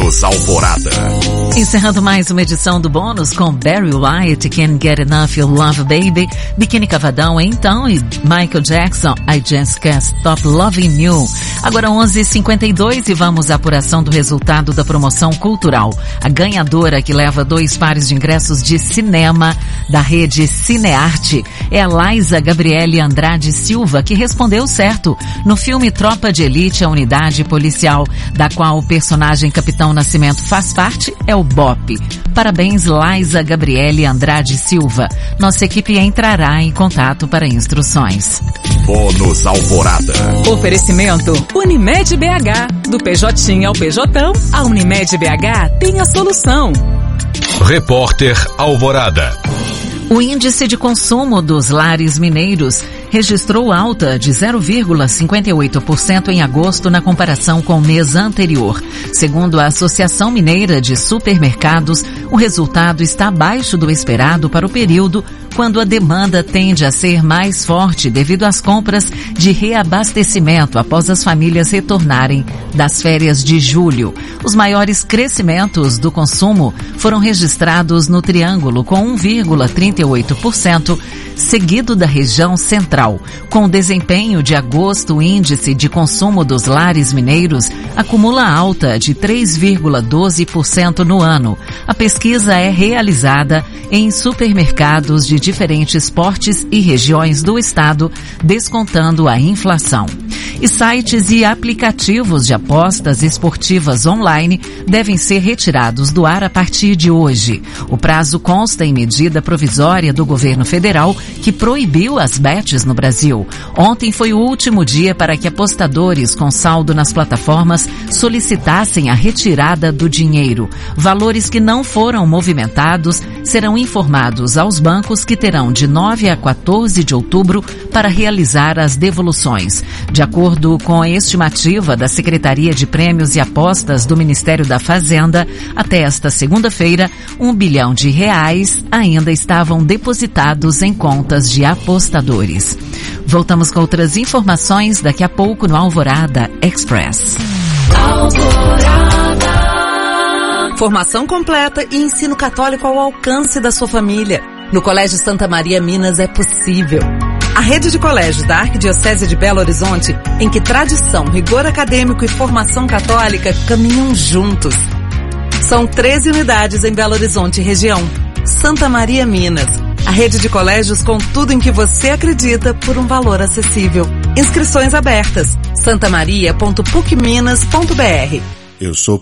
Bônus Alvorada. Encerrando mais uma edição do Bônus com Barry White, Can't Get Enough Your Love Baby, Biquíni Cavadão então e Michael Jackson, I Just Can't Stop Loving You. Agora 11h52 e vamos à apuração do resultado da promoção cultural. A ganhadora que leva 2 pares de ingressos de cinema da rede Cinearte é a Laisa Gabriele Andrade Silva, que respondeu certo. No filme Tropa de Elite, a unidade policial da qual o personagem Capitão Nascimento faz parte é o BOPE. Parabéns, Laisa Gabriele Andrade Silva. Nossa equipe entrará em contato para instruções. Bônus Alvorada. Oferecimento Unimed BH. Do PJ ao PJão, a Unimed BH tem a solução. Repórter Alvorada. O índice de consumo dos lares mineiros registrou alta de 0,58% em agosto na comparação com o mês anterior. Segundo a Associação Mineira de Supermercados, o resultado está abaixo do esperado para o período, quando a demanda tende a ser mais forte devido às compras de reabastecimento após as famílias retornarem das férias de julho. Os maiores crescimentos do consumo foram registrados no Triângulo, com 1,38%, seguido da região central. Com o desempenho de agosto, o índice de consumo dos lares mineiros acumula alta de 3,12% no ano. A pesquisa é realizada em supermercados de diferentes portes e regiões do estado, descontando a inflação. E sites e aplicativos de apostas esportivas online devem ser retirados do ar a partir de hoje. O prazo consta em medida provisória do governo federal que proibiu as bets no Brasil. Ontem foi o último dia para que apostadores com saldo nas plataformas solicitassem a retirada do dinheiro. Valores que não foram movimentados serão informados aos bancos, que terão de 9 a 14 de outubro para realizar as devoluções. De acordo com a estimativa da Secretaria de Prêmios e Apostas do Ministério da Fazenda, até esta segunda-feira, R$1 bilhão ainda estavam depositados em contas de apostadores. Voltamos com outras informações daqui a pouco no Alvorada Express. Formação completa e ensino católico ao alcance da sua família. No Colégio Santa Maria Minas é possível. A rede de colégios da Arquidiocese de Belo Horizonte, em que tradição, rigor acadêmico e formação católica caminham juntos. São 13 unidades em Belo Horizonte e região. Santa Maria Minas, a rede de colégios com tudo em que você acredita por um valor acessível. Inscrições abertas. santamaria.pucminas.br. Eu sou